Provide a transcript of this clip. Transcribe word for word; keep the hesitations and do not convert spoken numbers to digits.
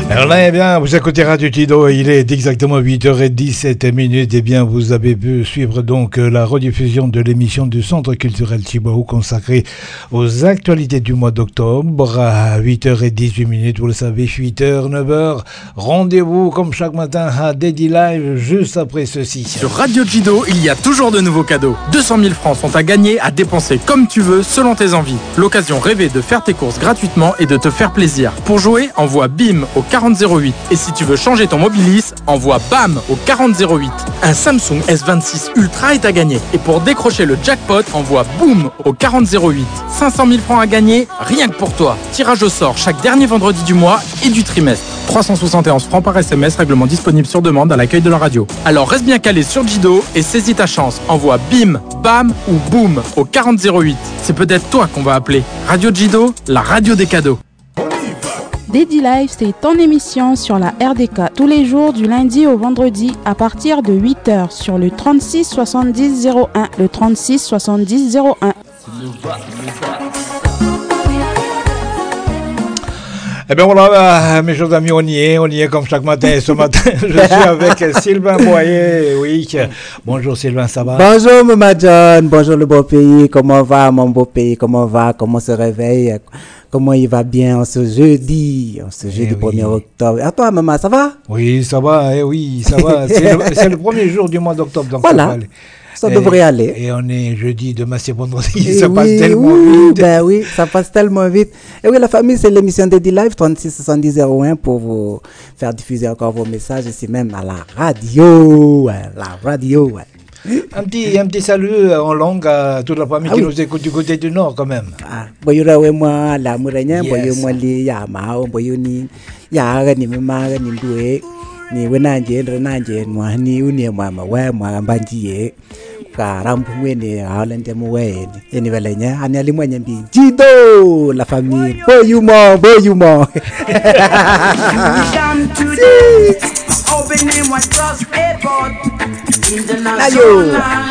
Alors là, eh bien, vous écoutez Radio Kido, il est exactement huit heures dix-sept minutes. Eh bien, vous avez pu suivre donc la rediffusion de l'émission du Centre culturel Chibaou consacrée aux actualités du mois d'octobre à huit heures dix-huit minutes. Vous le savez, huit heures, neuf heures. Rendez-vous comme chaque matin à Daddy Live juste après ceci. Sur Radio Kido, il y a toujours de nouveaux cadeaux. deux cent mille francs sont à gagner, à dépenser comme tu veux, selon tes envies. L'occasion rêvée de faire tes courses gratuitement et de te faire plaisir. Pour jouer, envoie BIM au quarante zéro huit. Et si tu veux changer ton Mobilis, envoie BAM au quarante zéro huit. Un Samsung S vingt-six Ultra est à gagner. Et pour décrocher le jackpot, envoie BOOM au quarante zéro huit. cinq cent mille francs à gagner, rien que pour toi. Tirage au sort chaque dernier vendredi du mois et du trimestre. trois cent soixante et onze francs par S M S, règlement disponible sur demande à l'accueil de la radio. Alors reste bien calé sur Kido et saisis ta chance. Envoie BIM, BAM ou BOOM au quarante zéro huit. C'est peut-être toi qu'on va appeler. Radio Kido, la radio des cadeaux. Daddy Live, c'est ton émission sur la R D K tous les jours du lundi au vendredi à partir de huit heures sur le trente-six soixante-dix zéro un, le trente-six soixante-dix zéro un. Eh bien voilà, mes chers amis, on y est, on y est comme chaque matin. Et ce matin, je suis avec Sylvain Boyer. Oui, bonjour Sylvain, ça va? Bonjour Mama John, bonjour le beau pays, comment va mon beau pays, comment va, comment se réveille, comment il va bien en ce jeudi, en ce jeudi eh premier oui. octobre. À toi maman, ça va? Oui, ça va, eh oui, ça va. C'est le, c'est le premier jour du mois d'octobre, donc voilà. Ça, ça devrait et, aller. Et on est jeudi, demain c'est vendredi, et ça oui, passe tellement oui, vite. Ben oui, ça passe tellement vite. Et oui, la famille, c'est l'émission Daddy Live trente-six soixante-dix zéro un pour vous faire diffuser encore vos messages ici même à la radio. La radio, ouais. Un petit, un petit salut en langue à toute la famille ah qui oui. nous écoute du côté du Nord quand même. Ah, boyura we moi la muranya boyu moi li ya ma boyu ni ya ga ni ma ga ni duwe ni wenanje renanje moi ni uni moi ma we moi mbanji ka rampu wene halente mu we ni velenya ani ali mwenye mbi Kido la famille boyu mo boyu mo. Opening my trust airport in the